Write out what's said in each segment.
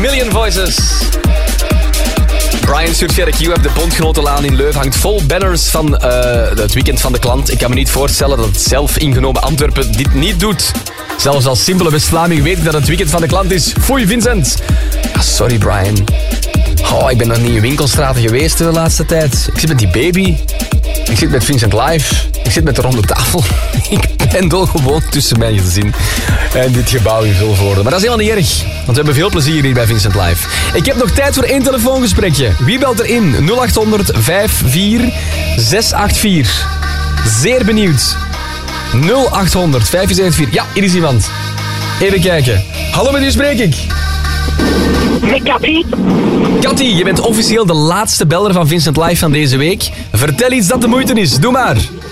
Million Voices. Brian stuurt via de Q-app, de Bondgenotenlaan in Leuven hangt vol banners van het weekend van de klant. Ik kan me niet voorstellen dat het zelf ingenomen Antwerpen dit niet doet. Zelfs als simpele West-Vlaming weet ik dat het weekend van de klant is. Foei, Vincent. Ja, sorry, Brian. Oh, ik ben nog niet in winkelstraten geweest de laatste tijd. Ik zit met die baby. Ik zit met Vincent Live. Ik zit met de ronde tafel. Ik pendel gewoon tussen mijn gezin en dit gebouw in Vilvoorde. Maar dat is helemaal niet erg, want we hebben veel plezier hier bij Vincent Live. Ik heb nog tijd voor 1 telefoongesprekje. Wie belt er in? 0800 54 684. Zeer benieuwd. 0800 574. Ja, hier is iemand. Even kijken. Hallo, met wie spreek ik? Met Cathy. Cathy, je bent officieel de laatste beller van Vincent Live van deze week. Vertel iets dat de moeite is. Doe maar.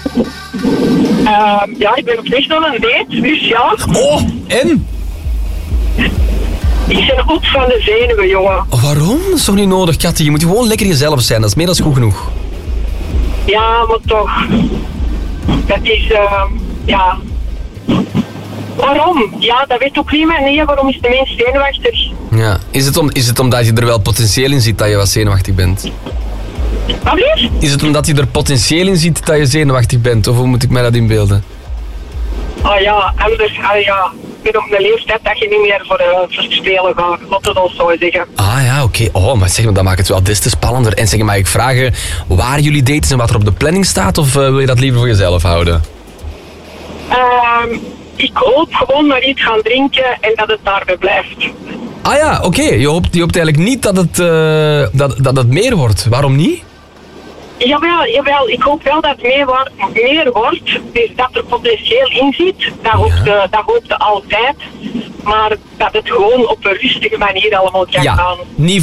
Ja, ik ben op weg naar een date, dus ja. Oh, en? Ik ben op van de zenuwen, jongen. Waarom? Dat is toch niet nodig, Cathy? Je moet gewoon lekker jezelf zijn. Dat is meer dan goed genoeg. Ja, maar toch. Dat is, ja. Waarom? Ja, dat weet ook niemand. Nee, waarom is de mens zenuwachtig? Ja. Is het omdat je er wel potentieel in ziet dat je wat zenuwachtig bent? Wat lief? Is het omdat je er potentieel in ziet dat je zenuwachtig bent? Of hoe moet ik mij dat inbeelden? Ah ja, anders, ja. Ik ben op een leeftijd dat je niet meer voor spelen gaat. Laat het ons zo zeggen. Ah ja, oké. Oh, maar zeg maar, dat maakt het wel des te spannender. En zeg, mag ik vragen waar jullie daten en wat er op de planning staat? Of wil je dat liever voor jezelf houden? Ik hoop gewoon maar iets gaan drinken en dat het daarbij blijft. Ah ja, oké. Je hoopt eigenlijk niet dat het meer wordt. Waarom niet? Jawel. Ik hoop wel dat het meer wordt. Dus dat er potentieel in zit. Dat hoopte altijd. Maar dat het gewoon op een rustige manier allemaal kan gaan. Niet